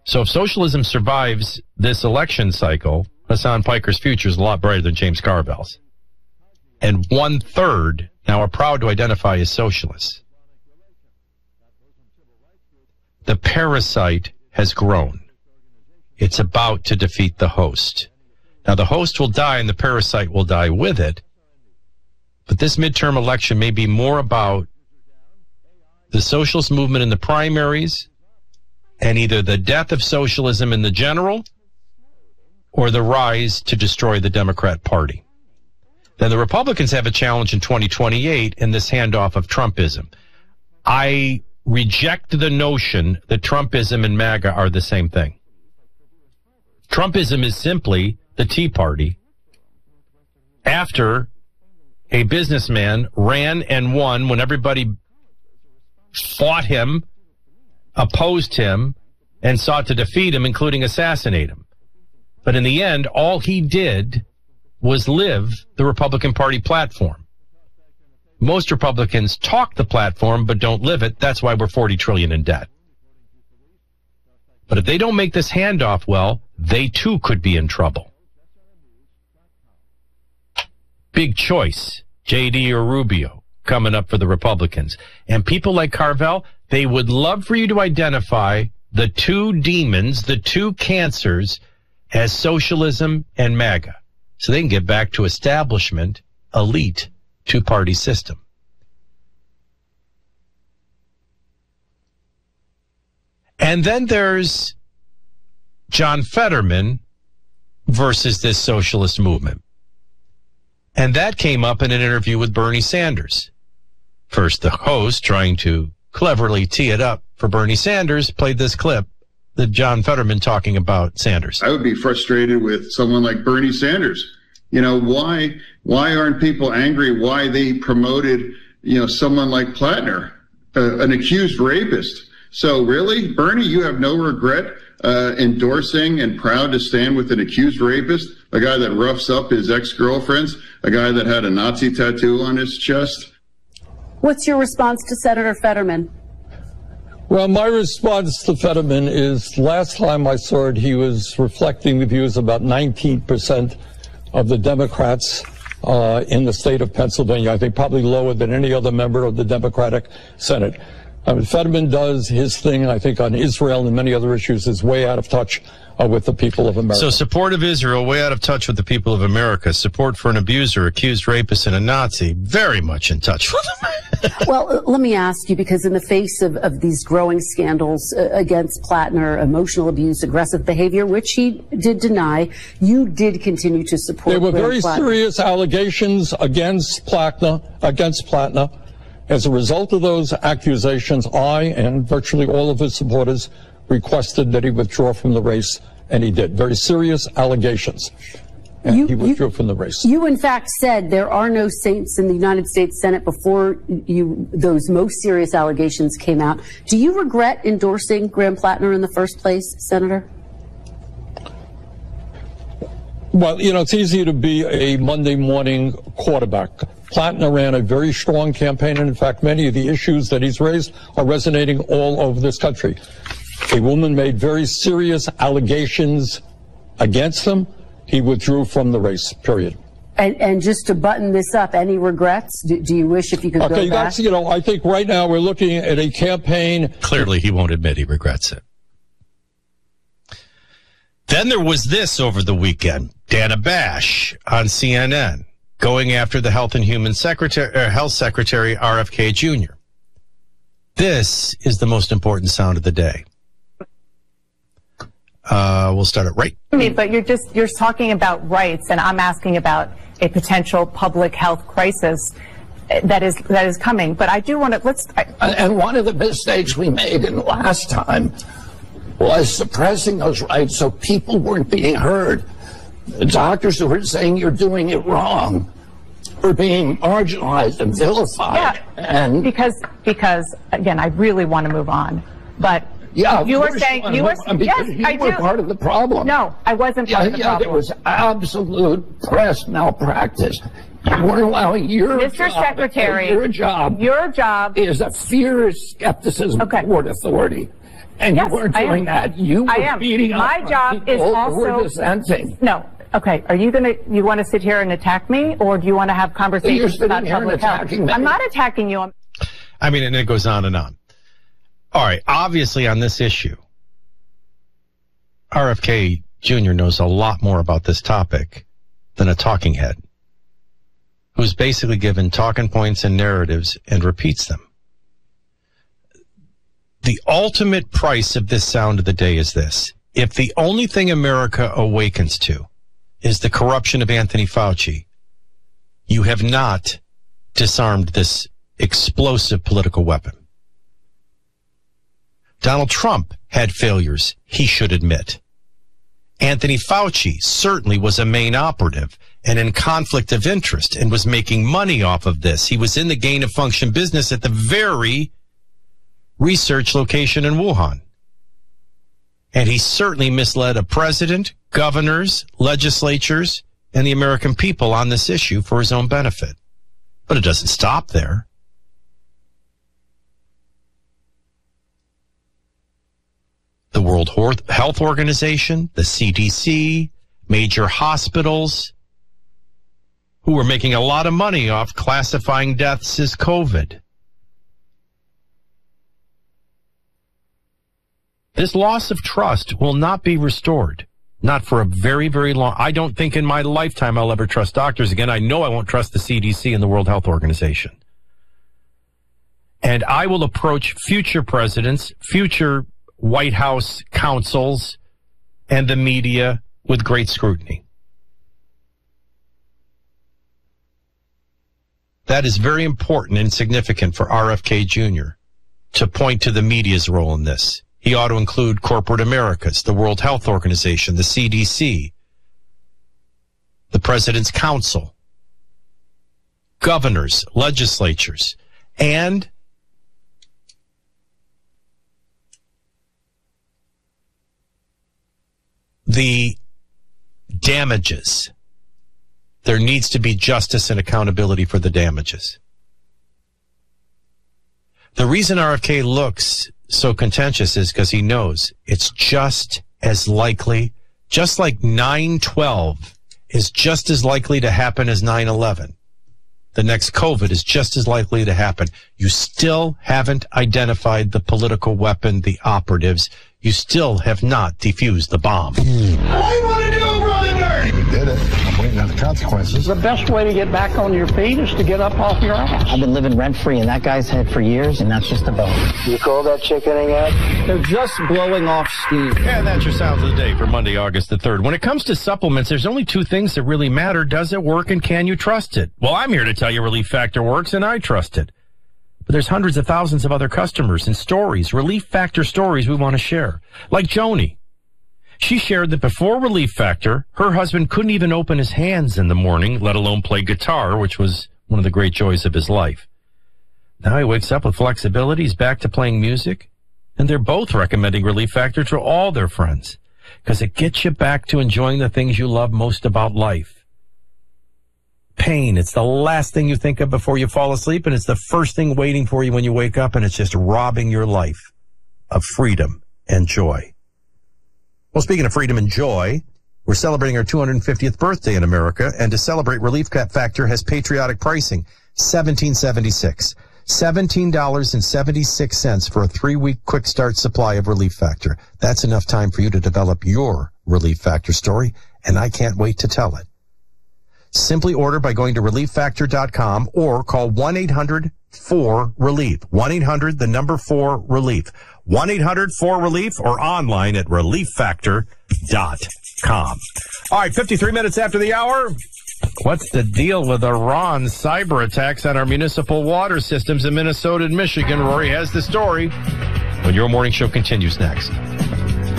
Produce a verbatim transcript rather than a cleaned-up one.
So if socialism survives this election cycle, Hassan Piker's future is a lot brighter than James Carville's. And one third now are proud to identify as socialists. The parasite has grown. It's about to defeat the host. Now the host will die and the parasite will die with it. But this midterm election may be more about the socialist movement in the primaries and either the death of socialism in the general or the rise to destroy the Democrat Party. Then the Republicans have a challenge in twenty twenty-eight in this handoff of Trumpism. I reject the notion that Trumpism and MAGA are the same thing. Trumpism is simply the Tea Party after a businessman ran and won when everybody fought him, opposed him, and sought to defeat him, including assassinate him. But in the end, all he did was live the Republican Party platform. Most Republicans talk the platform but don't live it. That's why we're forty trillion dollars in debt. But if they don't make this handoff well, they too could be in trouble. Big choice, J D or Rubio, coming up for the Republicans. And people like Carville, they would love for you to identify the two demons, the two cancers, as socialism and MAGA, so they can get back to establishment, elite, two-party system. And then there's John Fetterman versus this socialist movement. And that came up in an interview with Bernie Sanders. First, the host, trying to cleverly tee it up for Bernie Sanders, played this clip that John Fetterman talking about Sanders. I would be frustrated with someone like Bernie Sanders. You know, why why aren't people angry why they promoted, you know, someone like Plattner, uh, an accused rapist? So really, Bernie, you have no regret uh, endorsing and proud to stand with an accused rapist, a guy that roughs up his ex-girlfriends, a guy that had a Nazi tattoo on his chest? What's your response to Senator Fetterman? Well, my response to Fetterman is last time I saw it, he was reflecting the views of about nineteen percent of the Democrats uh, in the state of Pennsylvania. I think probably lower than any other member of the Democratic Senate. I mean, Fetterman does his thing, I think, on Israel and many other issues is way out of touch uh, with the people of America. So support of Israel, way out of touch with the people of America. Support for an abuser, accused rapist, and a Nazi, very much in touch with them. Well, let me ask you, because in the face of, of these growing scandals uh, against Plattner, emotional abuse, aggressive behavior, which he did deny, you did continue to support. There were Graham very Plattner. serious allegations against Plattner, against Plattner. As a result of those accusations, I and virtually all of his supporters requested that he withdraw from the race, and he did. Very serious allegations. And You, he withdrew you, from the race. You, in fact, said there are no saints in the United States Senate before you those most serious allegations came out. Do you regret endorsing Graham Plattner in the first place, Senator? Well, you know, it's easy to be a Monday morning quarterback. Plattner ran a very strong campaign, and in fact, many of the issues that he's raised are resonating all over this country. A woman made very serious allegations against him. He withdrew from the race, period. And, and just to button this up, any regrets? Do, do you wish if you could okay, go back? that's, you know, I think right now we're looking at a campaign. Clearly, he won't admit he regrets it. Then there was this over the weekend. Dana Bash on C N N going after the Health and Human Secretary, uh, Health Secretary R F K Junior This is the most important sound of the day. Uh, we'll start it right. But you're just you're talking about rights, and I'm asking about a potential public health crisis that is that is coming. But I do want to let's. I, and one of the mistakes we made in the last time was suppressing those rights so people weren't being heard. The doctors who were saying you're doing it wrong were being marginalized and vilified. Yeah, and because because again, I really want to move on, but. Yeah, you were saying you were yes, you I were do. part of the problem. No, I wasn't yeah, part of the yeah, problem. There was absolute press malpractice. You weren't allowing your Mister job, Secretary, your job, your job is a fierce skepticism okay. toward authority, And Yes, you weren't I am. doing that. You were I am. beating up My on job people is who also were dissenting. No. Okay. Are you gonna? You want to sit here and attack me, or do you want to have conversations sitting about here and public health? attacking me. I'm not attacking you. I'm I mean, and it goes on and on. All right. Obviously, on this issue, R F K Junior knows a lot more about this topic than a talking head who's basically given talking points and narratives and repeats them. The ultimate price of this sound of the day is this. If the only thing America awakens to is the corruption of Anthony Fauci, you have not disarmed this explosive political weapon. Donald Trump had failures he should admit. Anthony Fauci certainly was a main operative and in conflict of interest and was making money off of this. He was in the gain of function business at the very research location in Wuhan. And he certainly misled a president, governors, legislatures, and the American people on this issue for his own benefit. But it doesn't stop there. The World Health Organization, the C D C, major hospitals, who were making a lot of money off classifying deaths as COVID. This loss of trust will not be restored. Not for a very, very long. I don't think in my lifetime I'll ever trust doctors again. I know I won't trust the C D C and the World Health Organization. And I will approach future presidents, future White House counsels, and the media with great scrutiny. That is very important and significant for R F K Junior to point to the media's role in this. He ought to include corporate Americas, the World Health Organization, the C D C, the President's Council, governors, legislatures, and the damages. There needs to be justice and accountability for the damages. The reason R F K looks so contentious is because he knows it's just as likely, just like nine twelve is just as likely to happen as nine eleven. The next COVID is just as likely to happen. You still haven't identified the political weapon, the operatives. You still have not defused the bomb. What do you want to do, brother nerd? We did it. I'm waiting on the consequences. The best way to get back on your feet is to get up off your ass. I've been living rent-free in that guy's head for years, and that's just a bone. You call that chickening yet? They're just blowing off steam. And that's your sound of the day for Monday, August the third. When it comes to supplements, there's only two things that really matter. Does it work, and can you trust it? Well, I'm here to tell you Relief Factor works, and I trust it. But there's hundreds of thousands of other customers and stories, Relief Factor stories we want to share. Like Joni. She shared that before Relief Factor, her husband couldn't even open his hands in the morning, let alone play guitar, which was one of the great joys of his life. Now he wakes up with flexibility, he's back to playing music, and they're both recommending Relief Factor to all their friends, because it gets you back to enjoying the things you love most about life. Pain, it's the last thing you think of before you fall asleep, and it's the first thing waiting for you when you wake up, and it's just robbing your life of freedom and joy. Well, speaking of freedom and joy, we're celebrating our two hundred fiftieth birthday in America, and to celebrate, Relief Factor has patriotic pricing, seventeen seventy-six, seventeen dollars and seventy-six cents for a three-week quick start supply of Relief Factor. That's enough time for you to develop your Relief Factor story, and I can't wait to tell it. Simply order by going to relief factor dot com or call one eight hundred four relief. one eight hundred, the number four relief. one eight hundred four relief or online at relief factor dot com. All right, fifty-three minutes after the hour. What's the deal with Iran's cyber attacks on our municipal water systems in Minnesota and Michigan? Rory has the story when your morning show continues next.